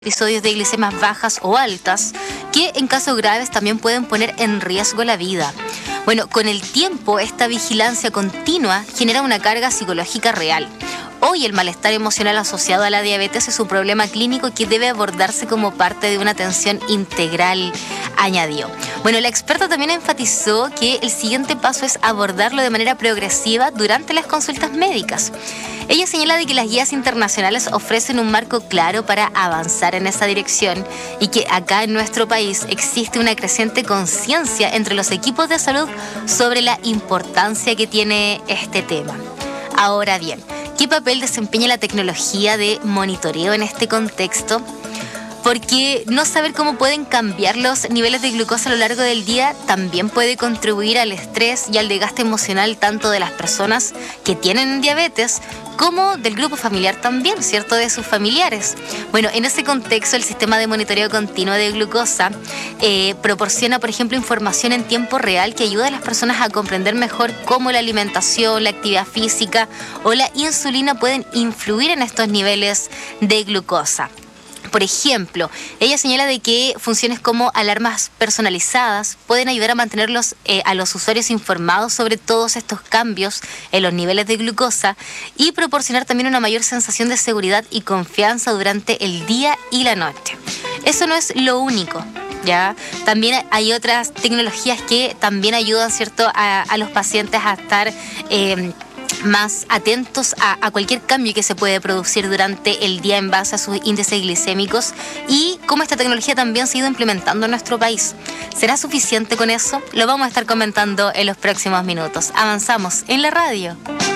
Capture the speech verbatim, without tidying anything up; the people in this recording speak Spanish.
episodios de glicemias bajas o altas, que en casos graves también pueden poner en riesgo la vida. Bueno, con el tiempo, esta vigilancia continua genera una carga psicológica real. Hoy el malestar emocional asociado a la diabetes es un problema clínico que debe abordarse como parte de una atención integral, añadió. Bueno, la experta también enfatizó que el siguiente paso es abordarlo de manera progresiva durante las consultas médicas. Ella señala de que las guías internacionales ofrecen un marco claro para avanzar en esa dirección y que acá en nuestro país existe una creciente conciencia entre los equipos de salud sobre la importancia que tiene este tema. Ahora bien, ¿qué papel desempeña la tecnología de monitoreo en este contexto? Porque no saber cómo pueden cambiar los niveles de glucosa a lo largo del día también puede contribuir al estrés y al desgaste emocional tanto de las personas que tienen diabetes como del grupo familiar también, ¿cierto?, de sus familiares. Bueno, en ese contexto el sistema de monitoreo continuo de glucosa eh, proporciona, por ejemplo, información en tiempo real que ayuda a las personas a comprender mejor cómo la alimentación, la actividad física o la insulina pueden influir en estos niveles de glucosa. Por ejemplo, ella señala de que funciones como alarmas personalizadas pueden ayudar a mantenerlos eh, a los usuarios informados sobre todos estos cambios en los niveles de glucosa y proporcionar también una mayor sensación de seguridad y confianza durante el día y la noche. Eso no es lo único, ¿ya? También hay otras tecnologías que también ayudan, ¿cierto?, a, a los pacientes a estar Eh, más atentos a, a cualquier cambio que se puede producir durante el día en base a sus índices glicémicos y cómo esta tecnología también se ha ido implementando en nuestro país. ¿Será suficiente con eso? Lo vamos a estar comentando en los próximos minutos. Avanzamos en la radio.